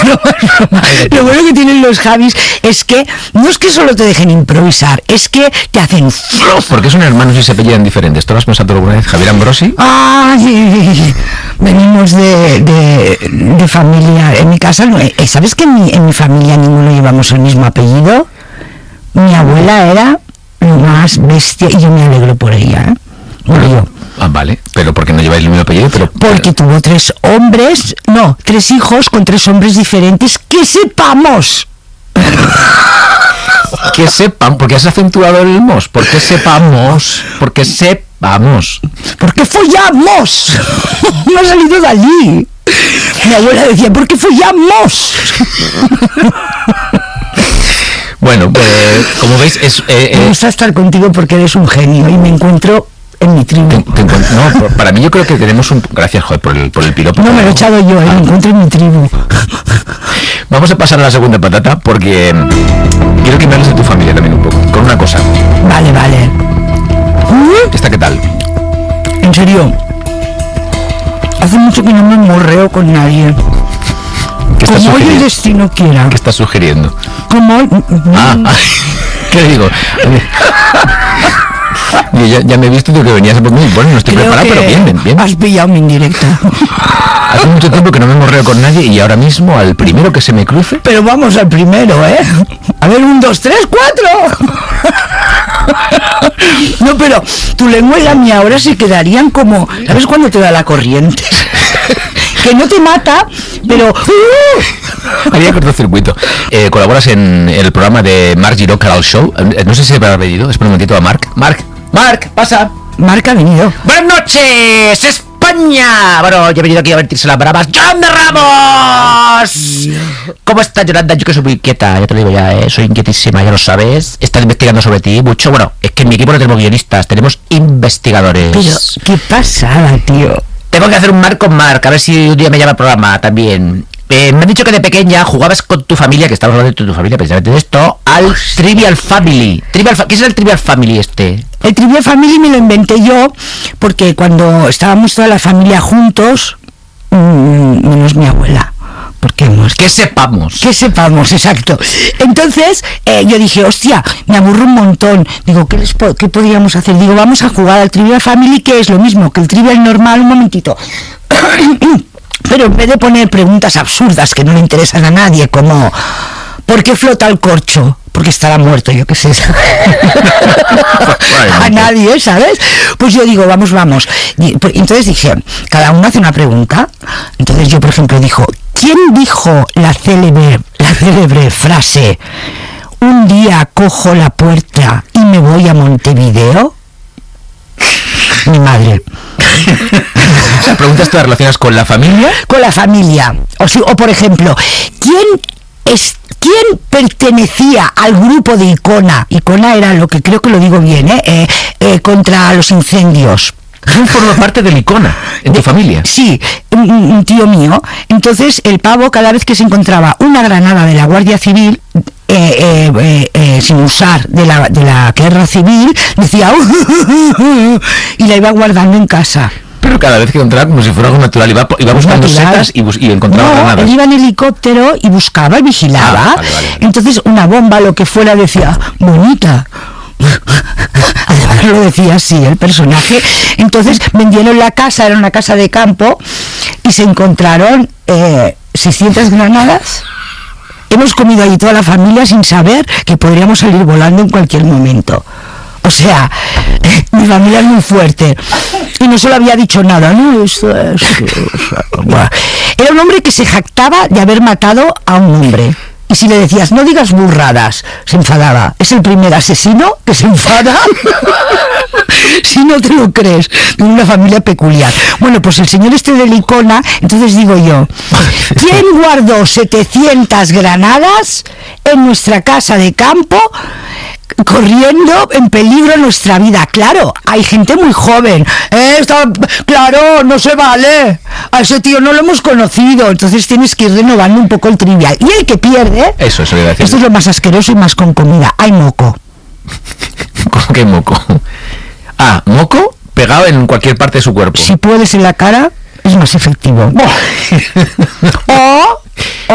Lo bueno que tienen los Javis es que no es que solo te dejen improvisar, es que te hacen... Porque son hermanos y se apellidan diferentes. ¿Tú lo has pensado alguna vez? ¿Javier Ambrosi? Ay, venimos de familia. En mi casa, no, ¿sabes que en mi familia ninguno llevamos el mismo apellido? Mi abuela era lo más bestia y yo me alegro por ella, ¿eh? Murió. Ah, vale, pero ¿por qué no lleváis el mismo apellido? Porque tuvo 3 hijos con 3 hombres diferentes, que sepamos. Que sepan, porque has acentuado el mos, porque sepamos, porque sepamos. Porque follamos. Me ha salido de allí. Mi abuela decía, ¿por qué follamos? Bueno, como veis, me gusta estar contigo porque eres un genio y me encuentro en mi tribu. No, para mí yo creo que tenemos un... Gracias, joder, por el piropo. No, me lo he echado yo, me encuentro en mi tribu. Vamos a pasar a la segunda patata porque quiero que me hables de tu familia también un poco, con una cosa. Vale. ¿Esta qué tal? En serio, hace mucho que no me morreo con nadie. Como hoy el destino quiera. ¿Qué estás sugiriendo? Como hoy... ¿Qué digo? Ya me he visto que venías por mí. Bueno, no estoy preparado, pero bien. Has pillado mi indirecta. Hace mucho tiempo que no me morreo con nadie y ahora mismo al primero que se me cruce. Pero vamos al primero, ¿eh? A ver, 1, 2, 3, 4. No, pero tu lengua y la mía ahora se quedarían como... ¿Sabes cuando te da la corriente? Que no te mata, pero... Haría cortocircuito. Colaboras en el programa de Marc Giró Caral Show. No sé si se habrá venido. Espera un momentito a Marc. Marc, pasa. Marc ha venido. Buenas noches, España. Bueno, yo he venido aquí a vertirse las bravas. ¡John de Ramos! ¿Cómo estás, Yolanda? Yo que soy muy inquieta, ya te lo digo ya, soy inquietísima, ya lo sabes. Están investigando sobre ti mucho. Bueno, es que en mi equipo no tenemos guionistas, tenemos investigadores. Pero, ¿qué pasada, tío? Tengo que hacer un Marc con Marc, a ver si un día me llama al programa también. Me han dicho que de pequeña jugabas con tu familia, que estamos hablando de tu familia, precisamente de esto, al Trivial Family. ¿Qué es el Trivial Family este? El Trivial Family me lo inventé yo porque cuando estábamos toda la familia juntos, menos mi abuela, porque que sepamos, exacto. Entonces yo dije, hostia, me aburro un montón. Digo, ¿qué podríamos hacer? Digo, vamos a jugar al Trivial Family, que es lo mismo que el Trivial normal. Un momentito. Pero en vez de poner preguntas absurdas que no le interesan a nadie, como ¿por qué flota el corcho? Porque estará muerto, yo qué sé. A nadie, ¿sabes? Pues yo digo, vamos. Entonces dije, cada uno hace una pregunta. Entonces yo, por ejemplo, ¿quién dijo la célebre frase un día cojo la puerta y me voy a Montevideo? Mi madre. O sea, preguntas todas relacionadas con la familia. Con la familia. O por ejemplo, ¿quién pertenecía al grupo de Icona? Icona era lo que creo que lo digo bien, contra los incendios. ¿Quién forma parte del Icona en tu familia? Sí, un tío mío. Entonces el pavo, cada vez que se encontraba una granada de la Guardia Civil, sin usar de la guerra civil, decía y la iba guardando en casa. Pero cada vez que encontraba, como si fuera algo natural, iba buscando setas y encontraba granadas. Él iba en helicóptero y buscaba y vigilaba. Vale. Entonces una bomba, lo que fuera, decía bonita. Además lo decía así el personaje. Entonces vendieron la casa, era una casa de campo, y se encontraron 600 granadas. Hemos comido allí toda la familia sin saber que podríamos salir volando en cualquier momento. O sea, mi familia es muy fuerte. Y no se lo había dicho nada, ¿no? Era un hombre que se jactaba de haber matado a un hombre. Y si le decías, no digas burradas, se enfadaba. Es el primer asesino que se enfada si no te lo crees, de una familia peculiar. Bueno, pues el señor este de Icona, entonces digo yo, ¿quién guardó 700 granadas en nuestra casa de campo, corriendo en peligro nuestra vida? Claro, hay gente muy joven. Claro, no se vale. A ese tío no lo hemos conocido. Entonces tienes que ir renovando un poco el trivial. Y el que pierde, eso iba a decir. Esto es lo más asqueroso y más con comida. Hay moco. ¿Cómo que moco? Moco pegado en cualquier parte de su cuerpo. Si puedes en la cara, es más efectivo. O